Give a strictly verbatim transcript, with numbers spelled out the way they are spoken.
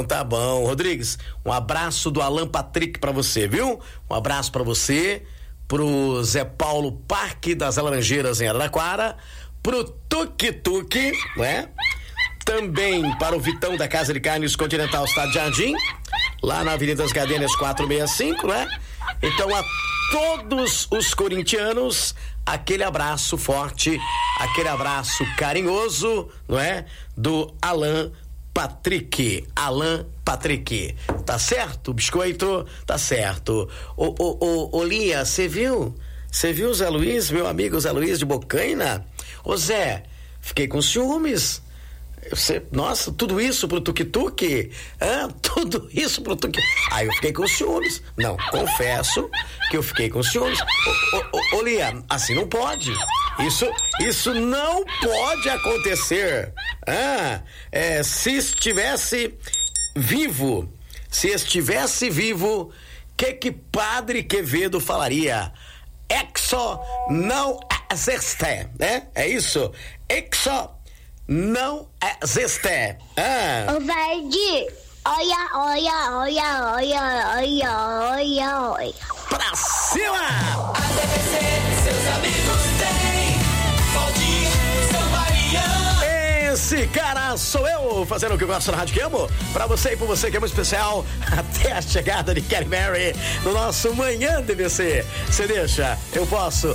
Tá bom, Rodrigues, um abraço do Alan Patrick pra você, viu? Um abraço pra você, pro Zé Paulo Parque das Laranjeiras em Araraquara, pro Tuque Tuque, né? Também para o Vitão da Casa de Carnes Continental Estado Jardim, lá na Avenida das Gardênias quatrocentos e sessenta e cinco, né? Então a todos os corintianos, aquele abraço forte, aquele abraço carinhoso, não é? Do Alan Patrick, Alan Patrick, tá certo, biscoito? Tá certo. Ô, ô, ô, ô Lia, você viu? Você viu o Zé Luiz, meu amigo Zé Luiz de Bocaina? Ô Zé, fiquei com ciúmes. Você, nossa, tudo isso pro Tuque-Tuque? Ah, tudo isso pro Tuque. Aí eu fiquei com ciúmes. Não, confesso que eu fiquei com ciúmes. Ô, ô, ô, ô Lia, assim não pode. Isso, isso não pode acontecer. Ah, é, se estivesse vivo, se estivesse vivo, que que Padre Quevedo falaria? Exo não existe, né? É isso? Exo não existe. Ah. Ô, Verde, olha, olha, olha, olha, olha, olha, olha. Pra cima! A D V C, seus amigos têm. Valdir, São Mariano. Esse cara sou eu, fazendo o que eu gosto na Rádio que amo. Pra você e por você que é muito especial, até a chegada de Kelly Mary no nosso Manhã D V C. Você deixa, eu posso.